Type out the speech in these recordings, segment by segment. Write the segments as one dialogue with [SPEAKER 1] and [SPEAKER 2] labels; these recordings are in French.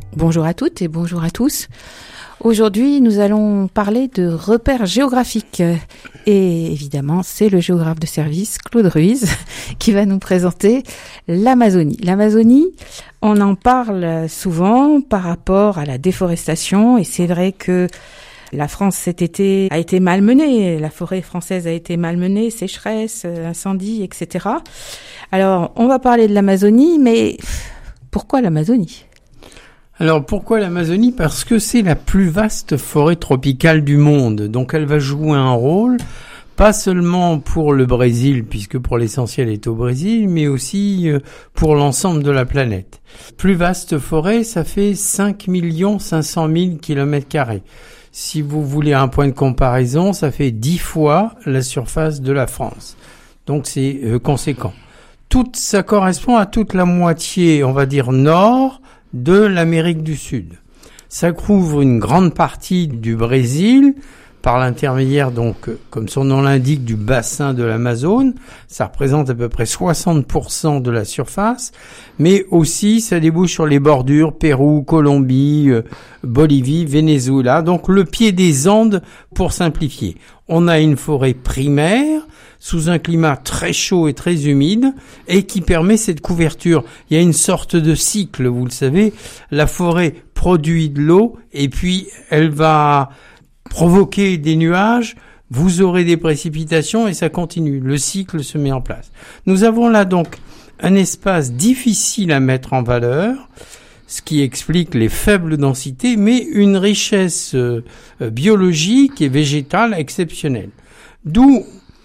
[SPEAKER 1] Bonjour à toutes et bonjour à tous. Aujourd'hui, nous allons parler de repères géographiques. Et évidemment, c'est le géographe de service, Claude Ruiz, qui va nous présenter l'Amazonie. L'Amazonie, on en parle souvent par rapport à la déforestation. Et c'est vrai que la France cet été a été malmenée. La forêt française a été malmenée, sécheresse, incendie, etc. Alors, on va parler de l'Amazonie, mais pourquoi l'Amazonie ?
[SPEAKER 2] Alors pourquoi l'Amazonie ? Parce que c'est la plus vaste forêt tropicale du monde. Donc elle va jouer un rôle, pas seulement pour le Brésil, puisque pour l'essentiel est au Brésil, mais aussi pour l'ensemble de la planète. Plus vaste forêt, ça fait 5 500 000 km². Si vous voulez un point de comparaison, ça fait 10 fois la surface de la France. Donc c'est conséquent. Ça correspond à toute la moitié, on va dire nord, de l'Amérique du Sud. Ça couvre une grande partie du Brésil par l'intermédiaire, donc, comme son nom l'indique, du bassin de l'Amazone. Ça représente à peu près 60% de la surface, mais aussi ça débouche sur les bordures Pérou, Colombie, Bolivie, Venezuela. Donc le pied des Andes pour simplifier. On a une forêt primaire sous un climat très chaud et très humide et qui permet cette couverture. Il y a une sorte de cycle, vous le savez. La forêt produit de l'eau et puis elle va provoquer des nuages. Vous aurez des précipitations et ça continue. Le cycle se met en place. Nous avons là donc un espace difficile à mettre en valeur, ce qui explique les faibles densités, mais une richesse biologique et végétale exceptionnelle. D'où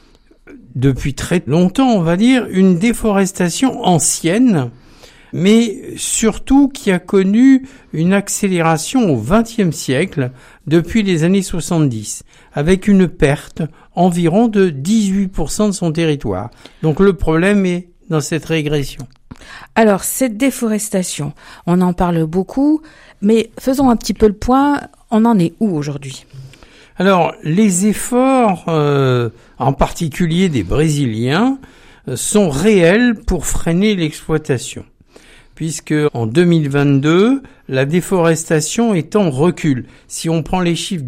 [SPEAKER 2] depuis très longtemps, on va dire, une déforestation ancienne, mais surtout qui a connu une accélération au XXe siècle depuis les années 70, avec une perte environ de 18% de son territoire. Donc le problème est dans cette régression.
[SPEAKER 1] Alors, cette déforestation, on en parle beaucoup, mais faisons un petit peu le point, on en est où aujourd'hui ?
[SPEAKER 2] Alors, les efforts, en particulier des Brésiliens, sont réels pour freiner l'exploitation. Puisque en 2022, la déforestation est en recul. Si on prend les chiffres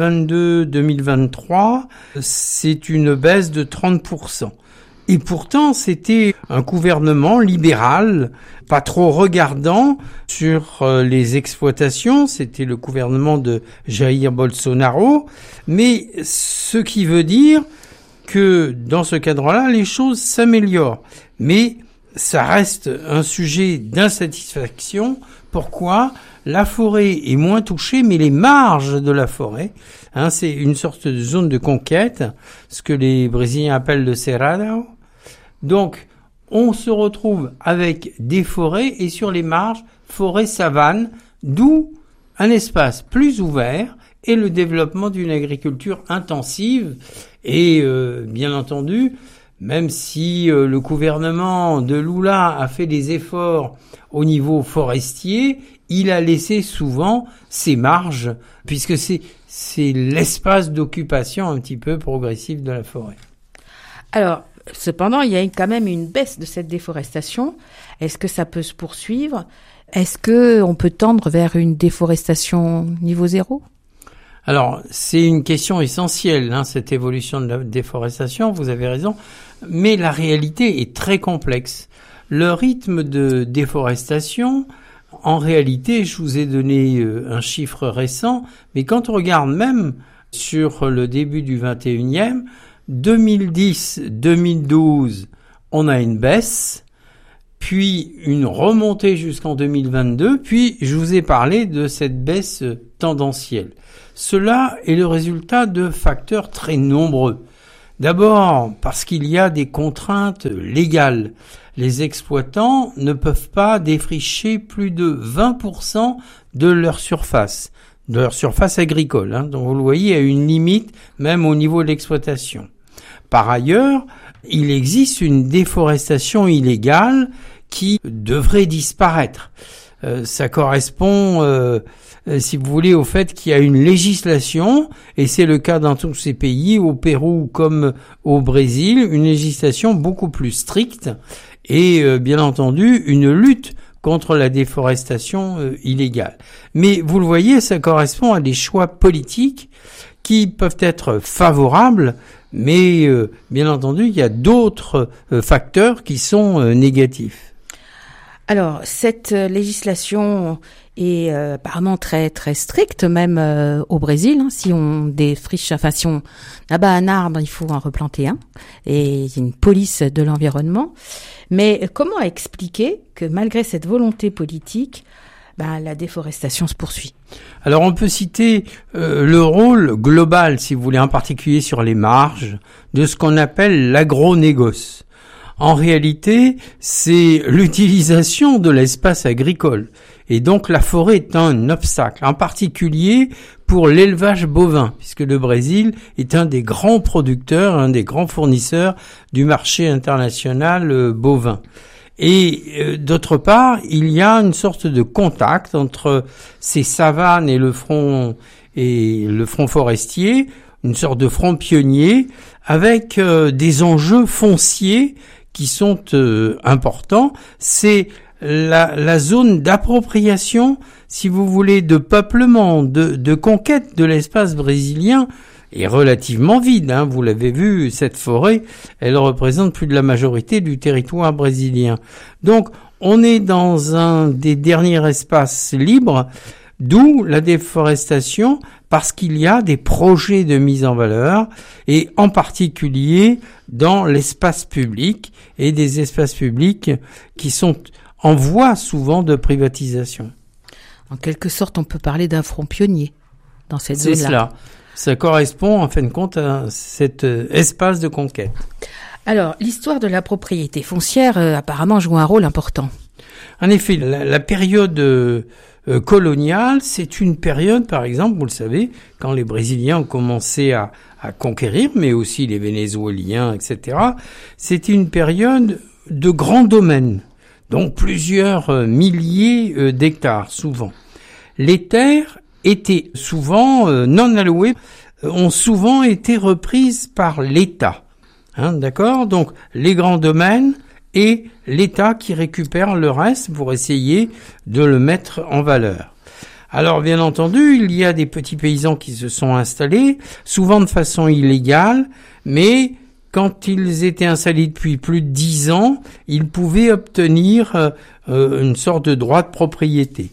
[SPEAKER 2] 2022-2023, c'est une baisse de 30%. Et pourtant, c'était un gouvernement libéral, pas trop regardant sur les exploitations. C'était le gouvernement de Jair Bolsonaro. Mais ce qui veut dire que dans ce cadre-là, les choses s'améliorent. Mais ça reste un sujet d'insatisfaction. Pourquoi ? La forêt est moins touchée, mais les marges de la forêt, c'est une sorte de zone de conquête, ce que les Brésiliens appellent le Cerrado. Donc, on se retrouve avec des forêts et sur les marges, forêt-savane, d'où un espace plus ouvert et le développement d'une agriculture intensive. Et bien entendu, même si le gouvernement de Lula a fait des efforts au niveau forestier, il a laissé souvent ses marges, puisque c'est l'espace d'occupation un petit peu progressif de la forêt.
[SPEAKER 1] Alors, cependant, il y a quand même une baisse de cette déforestation. Est-ce que ça peut se poursuivre ? Est-ce que on peut tendre vers une déforestation niveau zéro ?
[SPEAKER 2] Alors, c'est une question essentielle, cette évolution de la déforestation, vous avez raison, mais la réalité est très complexe. Le rythme de déforestation, en réalité, je vous ai donné un chiffre récent, mais quand on regarde même sur le début du 21e, 2010-2012, on a une baisse, puis une remontée jusqu'en 2022, puis je vous ai parlé de cette baisse tendancielle. Cela est le résultat de facteurs très nombreux. D'abord, parce qu'il y a des contraintes légales. Les exploitants ne peuvent pas défricher plus de 20% de leur surface agricole. Donc vous le voyez, il y a une limite même au niveau de l'exploitation. Par ailleurs, il existe une déforestation illégale qui devrait disparaître. Ça correspond, si vous voulez, au fait qu'il y a une législation, et c'est le cas dans tous ces pays, au Pérou comme au Brésil, une législation beaucoup plus stricte et bien entendu une lutte contre la déforestation illégale. Mais vous le voyez, ça correspond à des choix politiques qui peuvent être favorables, mais bien entendu, il y a d'autres facteurs qui sont négatifs.
[SPEAKER 1] Alors, cette législation est apparemment très très stricte, même au Brésil. Si on défriche, si on abat un arbre, il faut en replanter un. Et il y a une police de l'environnement. Mais comment expliquer que malgré cette volonté politique, la déforestation se poursuit?
[SPEAKER 2] Alors on peut citer le rôle global, si vous voulez, en particulier sur les marges, de ce qu'on appelle l'agronégoce. En réalité, c'est l'utilisation de l'espace agricole. Et donc la forêt est un obstacle, en particulier pour l'élevage bovin, puisque le Brésil est un des grands producteurs, un des grands fournisseurs du marché international bovin. Et d'autre part, il y a une sorte de contact entre ces savanes et le front forestier, une sorte de front pionnier, avec des enjeux fonciers qui sont importants. C'est la zone d'appropriation, si vous voulez, de peuplement, de conquête de l'espace brésilien est relativement vide. Vous l'avez vu, cette forêt, elle représente plus de la majorité du territoire brésilien. Donc, on est dans un des derniers espaces libres, d'où la déforestation, parce qu'il y a des projets de mise en valeur, et en particulier dans l'espace public, et des espaces publics qui sont en voie souvent de privatisation.
[SPEAKER 1] En quelque sorte, on peut parler d'un front pionnier dans cette zone-là.
[SPEAKER 2] C'est cela. Ça correspond en fin de compte à cet espace de conquête.
[SPEAKER 1] Alors, l'histoire de la propriété foncière apparemment joue un rôle important.
[SPEAKER 2] En effet, la période coloniale, c'est une période, par exemple, vous le savez, quand les Brésiliens ont commencé à conquérir, mais aussi les Vénézuéliens, etc., c'était une période de grands domaines, donc plusieurs milliers d'hectares, souvent. Les terres étaient souvent non allouées, ont souvent été reprises par l'État. D'accord ? Donc, les grands domaines et l'État qui récupère le reste pour essayer de le mettre en valeur. Alors, bien entendu, il y a des petits paysans qui se sont installés, souvent de façon illégale, mais quand ils étaient installés depuis plus de 10 ans, ils pouvaient obtenir une sorte de droit de propriété.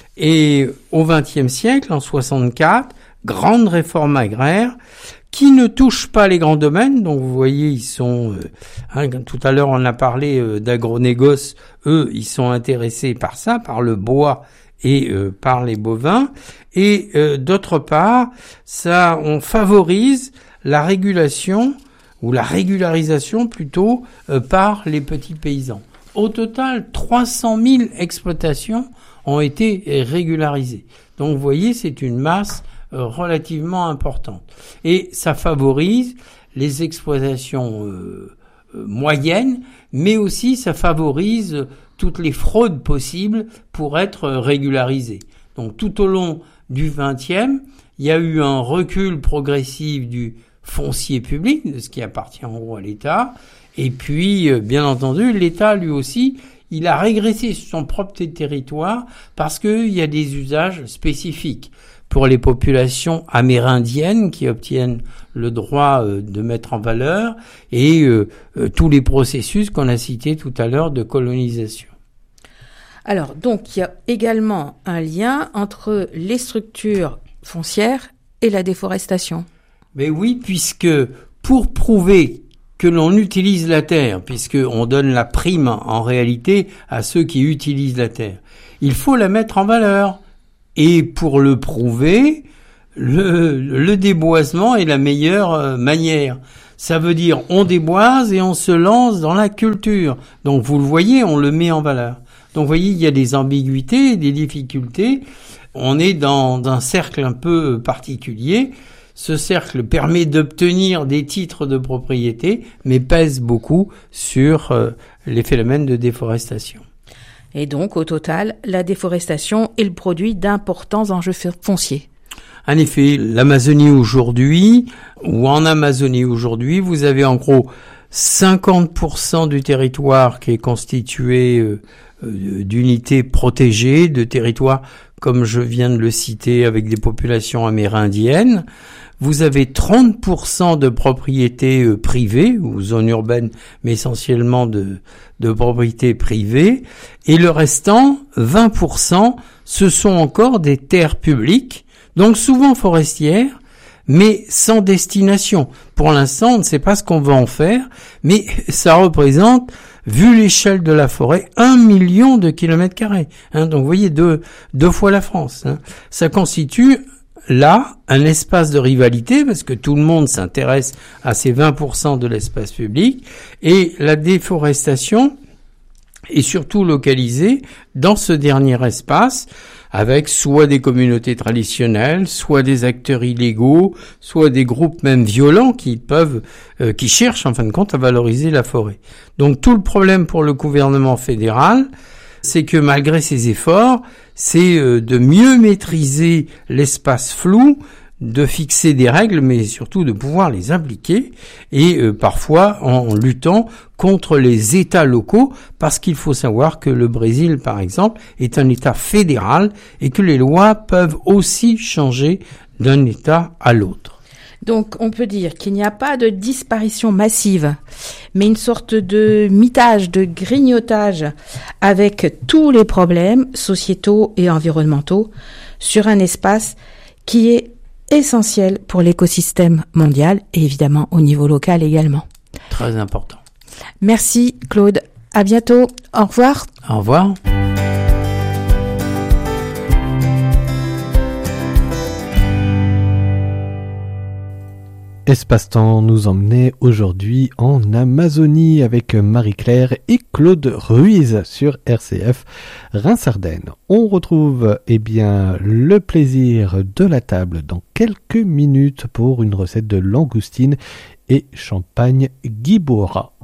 [SPEAKER 2] Et au XXe siècle, en 64, grande réforme agraire qui ne touche pas les grands domaines. Donc vous voyez, ils sont tout à l'heure on a parlé d'agronégoce, eux ils sont intéressés par ça, par le bois et par les bovins. Et d'autre part, ça on favorise la régulation ou la régularisation plutôt par les petits paysans. Au total, 300 000 exploitations ont été régularisées. Donc vous voyez, c'est une masse relativement importante. Et ça favorise les exploitations moyennes, mais aussi ça favorise toutes les fraudes possibles pour être régularisées. Donc tout au long du XXe, il y a eu un recul progressif du foncier public, de ce qui appartient en gros à l'État, et puis bien entendu l'État lui aussi, il a régressé sur son propre territoire parce qu'il y a des usages spécifiques pour les populations amérindiennes qui obtiennent le droit de mettre en valeur et tous les processus qu'on a cités tout à l'heure de colonisation.
[SPEAKER 1] Alors, donc, il y a également un lien entre les structures foncières et la déforestation.
[SPEAKER 2] Mais oui, puisque pour prouver que l'on utilise la terre, puisqu'on donne la prime en réalité à ceux qui utilisent la terre, il faut la mettre en valeur. Et pour le prouver, le déboisement est la meilleure manière. Ça veut dire on déboise et on se lance dans la culture. Donc vous le voyez, on le met en valeur. Donc vous voyez, il y a des ambiguïtés, des difficultés. On est dans un cercle un peu particulier. Ce cercle permet d'obtenir des titres de propriété, mais pèse beaucoup sur les phénomènes de déforestation.
[SPEAKER 1] Et donc, au total, la déforestation est le produit d'importants enjeux fonciers.
[SPEAKER 2] En effet, l'Amazonie aujourd'hui, ou en Amazonie aujourd'hui, vous avez en gros 50% du territoire qui est constitué d'unités protégées, de territoires comme je viens de le citer avec des populations amérindiennes. Vous avez 30% de propriétés privées ou zones urbaines, mais essentiellement de propriétés privées. Et le restant, 20%, ce sont encore des terres publiques, donc souvent forestières, mais sans destination. Pour l'instant, on ne sait pas ce qu'on va en faire, mais ça représente, vu l'échelle de la forêt, 1 million de kilomètres carrés. Donc vous voyez, deux fois la France. Ça constitue là un espace de rivalité, parce que tout le monde s'intéresse à ces 20% de l'espace public, et la déforestation est surtout localisée dans ce dernier espace, avec soit des communautés traditionnelles, soit des acteurs illégaux, soit des groupes même violents qui cherchent en fin de compte à valoriser la forêt. Donc tout le problème pour le gouvernement fédéral, c'est que malgré ses efforts, c'est de mieux maîtriser l'espace flou, de fixer des règles, mais surtout de pouvoir les appliquer, et parfois en luttant contre les États locaux, parce qu'il faut savoir que le Brésil, par exemple, est un État fédéral, et que les lois peuvent aussi changer d'un État à l'autre.
[SPEAKER 1] Donc, on peut dire qu'il n'y a pas de disparition massive, mais une sorte de mitage, de grignotage avec tous les problèmes sociétaux et environnementaux sur un espace qui est essentiel pour l'écosystème mondial et évidemment au niveau local également.
[SPEAKER 2] Très important.
[SPEAKER 1] Merci Claude. À bientôt. Au revoir.
[SPEAKER 2] Au revoir.
[SPEAKER 3] Espace-temps nous emmenait aujourd'hui en Amazonie avec Marie-Claire et Claude Ruiz sur RCF Reims-Ardennes. On retrouve le plaisir de la table dans quelques minutes pour une recette de langoustine et champagne Guibora.